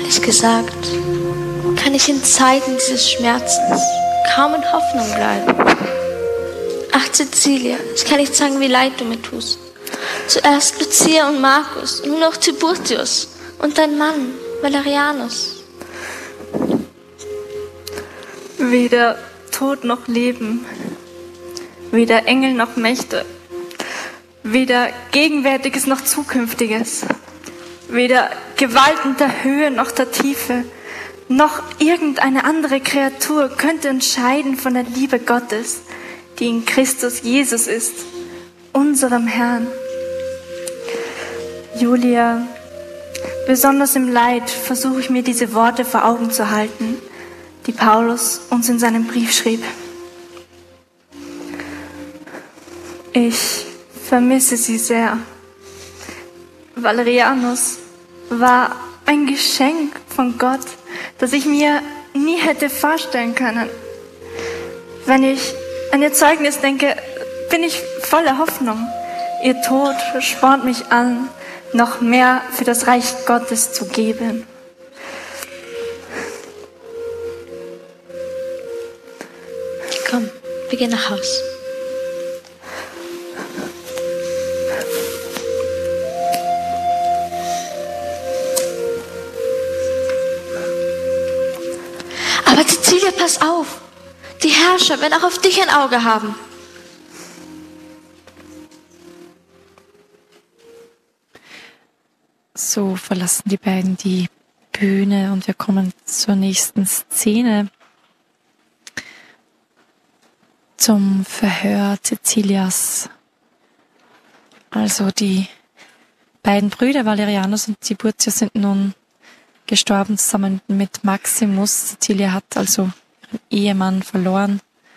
Ehrlich gesagt, kann ich in Zeiten dieses Schmerzens kaum in Hoffnung bleiben. Ach, Cecilia, ich kann nicht sagen, wie leid du mir tust. Zuerst Lucia und Markus, und nun noch Tiburtius und dein Mann, Valerianus. Weder Tod noch Leben, weder Engel noch Mächte, weder Gegenwärtiges noch Zukünftiges, weder Gewalten der Höhe noch der Tiefe, noch irgendeine andere Kreatur könnte uns scheiden von der Liebe Gottes, die in Christus Jesus ist, unserem Herrn. Julia, besonders im Leid versuche ich mir diese Worte vor Augen zu halten, die Paulus uns in seinem Brief schrieb. Ich vermisse sie sehr. Valerianus war ein Geschenk von Gott, das ich mir nie hätte vorstellen können. Wenn ich an ihr Zeugnis denke, bin ich voller Hoffnung. Ihr Tod spornt mich an, noch mehr für das Reich Gottes zu geben. Komm, wir gehen nach Haus. Aber Cecilia, pass auf. Die Herrscher werden auch auf dich ein Auge haben. So verlassen die beiden die Bühne und wir kommen zur nächsten Szene. Zum Verhör Cecilias. Also die beiden Brüder Valerianus und Tiburtius sind nun gestorben zusammen mit Maximus. Cecilia hat also ihren Ehemann verloren,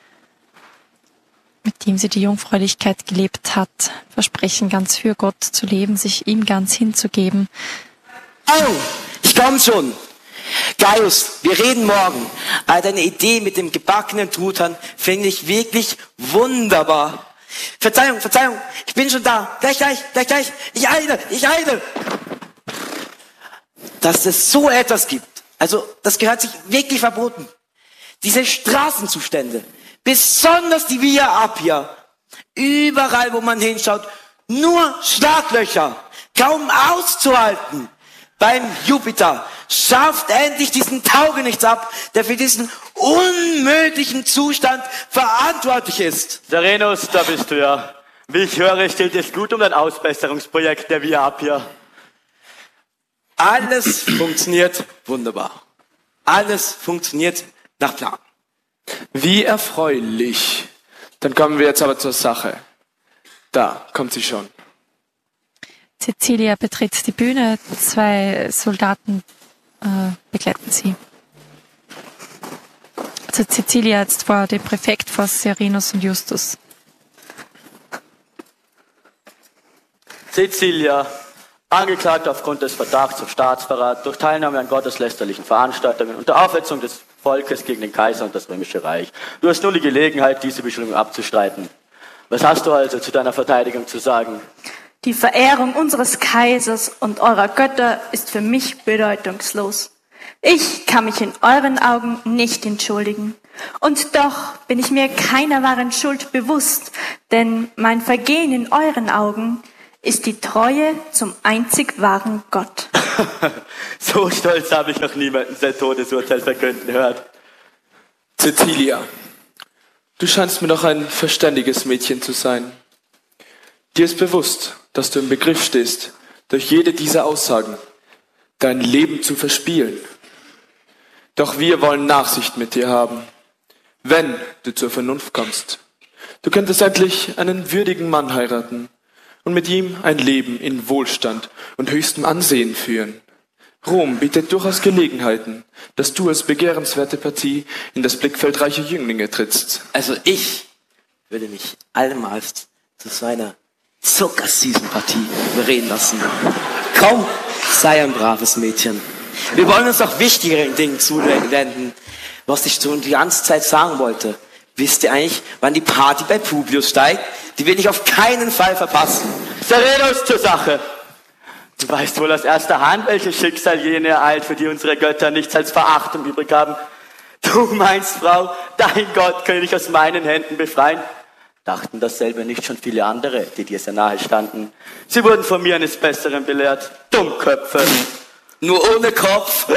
mit dem sie die Jungfräulichkeit gelebt hat, versprechen ganz für Gott zu leben, sich ihm ganz hinzugeben. Oh, ich komm schon. Gaius, wir reden morgen. Aber deine Idee mit dem gebackenen Truthahn finde ich wirklich wunderbar. Verzeihung, ich bin schon da. Gleich. Ich eile. Dass es so etwas gibt, also das gehört sich wirklich verboten. Diese Straßenzustände, besonders die Via Appia, überall wo man hinschaut, nur Schlaglöcher, kaum auszuhalten. Beim Jupiter schafft endlich diesen Taugenichts ab, der für diesen unmöglichen Zustand verantwortlich ist. Serenus, da bist du ja. Wie ich höre, steht es gut um dein Ausbesserungsprojekt der Via Appia. Alles funktioniert wunderbar. Alles funktioniert nach Plan. Wie erfreulich. Dann kommen wir jetzt aber zur Sache. Da kommt sie schon. Cecilia betritt die Bühne, 2 Soldaten begleiten sie. Also Cecilia jetzt vor dem Präfekt, vor Serenus und Justus. Cecilia, angeklagt aufgrund des Verdachts auf Staatsverrat durch Teilnahme an gotteslästerlichen Veranstaltungen unter Aufhetzung des Volkes gegen den Kaiser und das Römische Reich. Du hast nun die Gelegenheit, diese Beschuldigung abzustreiten. Was hast du also zu deiner Verteidigung zu sagen? Die Verehrung unseres Kaisers und eurer Götter ist für mich bedeutungslos. Ich kann mich in euren Augen nicht entschuldigen. Und doch bin ich mir keiner wahren Schuld bewusst, denn mein Vergehen in euren Augen ist die Treue zum einzig wahren Gott. So stolz habe ich noch niemanden sein Todesurteil verkünden hört. Cecilia, du scheinst mir doch ein verständiges Mädchen zu sein. Dir ist bewusst, dass du im Begriff stehst, durch jede dieser Aussagen dein Leben zu verspielen. Doch wir wollen Nachsicht mit dir haben, wenn du zur Vernunft kommst. Du könntest endlich einen würdigen Mann heiraten und mit ihm ein Leben in Wohlstand und höchstem Ansehen führen. Rom bietet durchaus Gelegenheiten, dass du als begehrenswerte Partie in das Blickfeld reicher Jünglinge trittst. Also ich würde mich allemals zu so einer zuckersüßen Partie überreden lassen. Komm, sei ein braves Mädchen. Wir wollen uns doch wichtigeren Dingen zuwenden, was ich schon die ganze Zeit sagen wollte. Wisst ihr eigentlich, wann die Party bei Publius steigt? Die will ich auf keinen Fall verpassen. Serenus, zur Sache. Du weißt wohl aus erster Hand, welches Schicksal jene ereilt, für die unsere Götter nichts als Verachtung übrig haben. Du meinst, Frau, dein Gott könne dich aus meinen Händen befreien? Dachten dasselbe nicht schon viele andere, die dir sehr nahe standen. Sie wurden von mir eines Besseren belehrt. Dummköpfe. Nur ohne Kopf.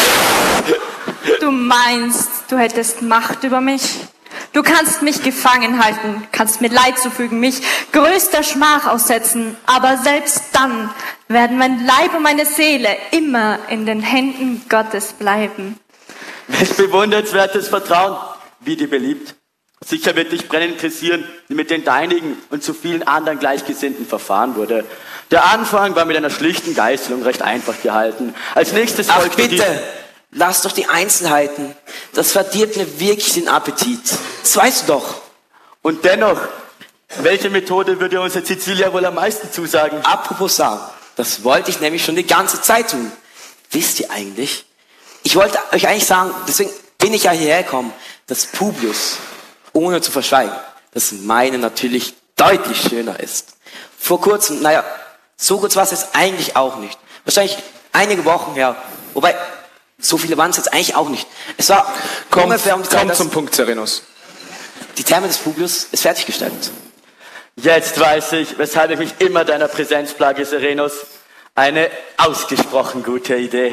Du meinst, du hättest Macht über mich? Du kannst mich gefangen halten, kannst mir Leid zufügen, mich größter Schmach aussetzen, aber selbst dann werden mein Leib und meine Seele immer in den Händen Gottes bleiben. Welch bewundernswertes Vertrauen, wie dir beliebt. Sicher wird dich brennend interessieren, wie mit den deinigen und zu vielen anderen Gleichgesinnten verfahren wurde. Der Anfang war mit einer schlichten Geißelung recht einfach gehalten. Als nächstes Ach folgte bitte, lass doch die Einzelheiten. Das verdirbt mir wirklich den Appetit. Das weißt du doch. Und dennoch, welche Methode würde unsere Cecilia wohl am meisten zusagen? Apropos sagen, das wollte ich nämlich schon die ganze Zeit tun. Wisst ihr eigentlich? Ich wollte euch eigentlich sagen, deswegen bin ich ja hierher gekommen, dass Publius, ohne zu verschweigen, dass meine natürlich deutlich schöner ist. Vor kurzem, naja, so kurz war es jetzt eigentlich auch nicht. Wahrscheinlich einige Wochen her. Wobei, so viele waren es jetzt eigentlich auch nicht. Es war ungefähr um die Zeit, Komm zum Punkt, Serenus. die Therme des Publius ist fertiggestellt. Jetzt weiß ich, weshalb ich mich immer deiner Präsenz plage, Serenus. Eine ausgesprochen gute Idee.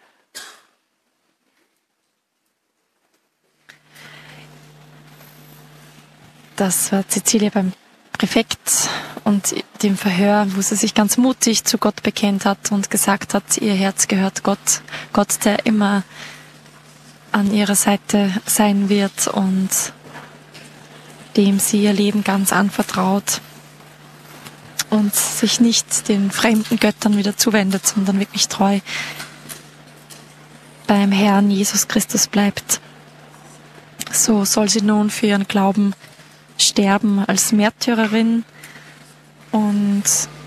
Das war Cecilia beim Präfekt und dem Verhör, wo sie sich ganz mutig zu Gott bekennt hat und gesagt hat, ihr Herz gehört Gott. Gott, der immer an ihrer Seite sein wird und dem sie ihr Leben ganz anvertraut und sich nicht den fremden Göttern wieder zuwendet, sondern wirklich treu beim Herrn Jesus Christus bleibt. So soll sie nun für ihren Glauben sterben als Märtyrerin und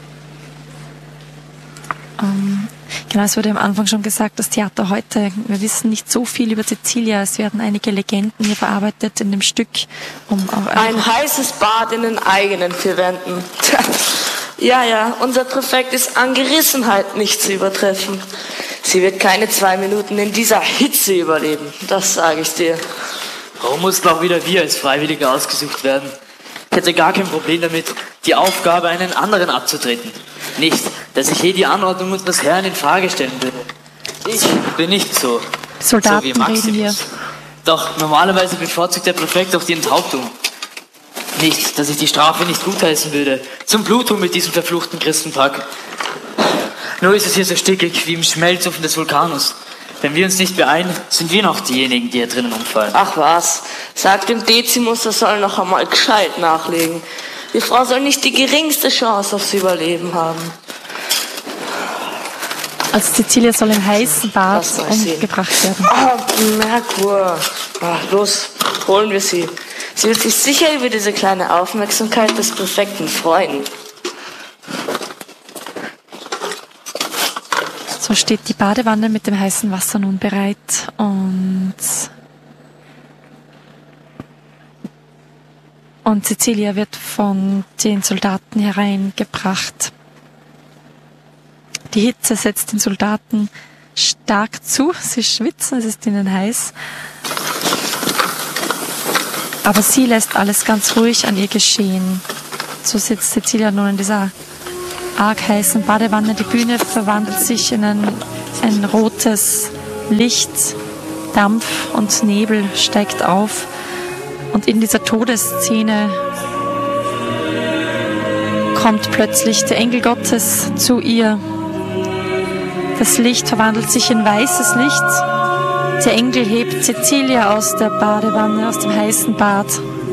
genau, es wurde am Anfang schon gesagt, das Theater heute, wir wissen nicht so viel über Cecilia, es werden einige Legenden hier verarbeitet in dem Stück. Ein heißes Bad in den eigenen vier Wänden. Ja, unser Präfekt ist an Gerissenheit nicht zu übertreffen. Sie wird keine 2 Minuten in dieser Hitze überleben, das sage ich dir. Warum mussten auch wieder wir als Freiwillige ausgesucht werden? Ich hätte gar kein Problem damit, die Aufgabe einen anderen abzutreten. Nicht, dass ich je die Anordnung unseres Herrn in Frage stellen würde. Ich bin nicht so Soldaten wie Maximus. reden hier. Doch normalerweise bevorzugt der Präfekt auch die Enthauptung. Nicht, dass ich die Strafe nicht gutheißen würde. Zum Blutung mit diesem verfluchten Christenpack. Nur ist es hier so stickig wie im Schmelzofen des Vulkanus. Wenn wir uns nicht beeilen, sind wir noch diejenigen, die hier drinnen umfallen. Ach was, sag dem Decimus, er soll noch einmal gescheit nachlegen. Die Frau soll nicht die geringste Chance aufs Überleben haben. Also Cecilia soll im heißen Bad umgebracht werden. Merkur. Los, holen wir sie. Sie wird sich sicher über diese kleine Aufmerksamkeit des Präfekten freuen. So steht die Badewanne mit dem heißen Wasser nun bereit und Cecilia wird von den Soldaten hereingebracht. Die Hitze setzt den Soldaten stark zu, sie schwitzen, es ist ihnen heiß. Aber sie lässt alles ganz ruhig an ihr geschehen. So sitzt Cecilia nun in dieser arg heißen Badewanne. Die Bühne verwandelt sich in ein rotes Licht, Dampf und Nebel steigt auf. Und in dieser Todesszene kommt plötzlich der Engel Gottes zu ihr. Das Licht verwandelt sich in weißes Licht. Der Engel hebt Cecilia aus der Badewanne, aus dem heißen Bad